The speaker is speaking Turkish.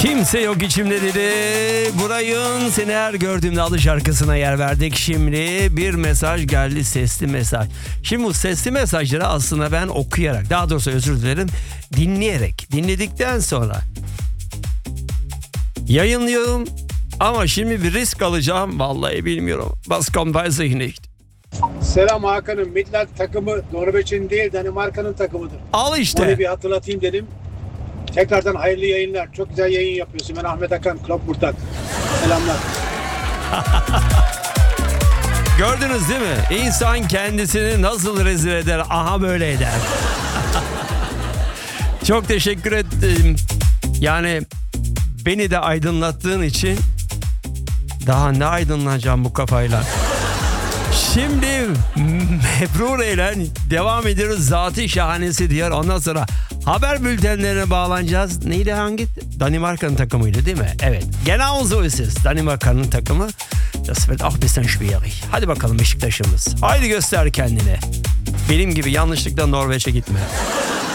Kimse yok içimde dedi. Burayın seni her gördüğümde adı şarkısına yer verdik. Şimdi bir mesaj geldi, sesli mesaj. Şimdi bu sesli mesajları aslında ben okuyarak, daha doğrusu özür dilerim, dinledikten sonra yayınlıyorum. Ama şimdi bir risk alacağım, vallahi bilmiyorum. Was kommt weiß ich nicht. Selam Hakan'ım. Midland takımı Norveç'in değil Danimarka'nın takımıdır. Al işte. Onu bir hatırlatayım dedim. Tekrardan hayırlı yayınlar. Çok güzel yayın yapıyorsun. Ben Ahmet Hakan, Klopburt'tan. Selamlar. Gördünüz değil mi? İnsan kendisini nasıl rezil eder? Aha böyle eder. Çok teşekkür ettim. Yani beni de aydınlattığın için daha ne aydınlanacağım bu kafayla. Şimdi Mebrure ile devam ediyoruz. Zatı şahanesi diyor. Ondan sonra haber bültenlerine bağlanacağız. Neydi, hangi? Danimarka'nın takımıydı değil mi? Evet. Genau so ist es. Danimarka'nın takımı. Das wird auch ein bisschen schwierig. Hadi bakalım Beşiktaş'ımız. Haydi göster kendini. Benim gibi yanlışlıkla Norveç'e gitme.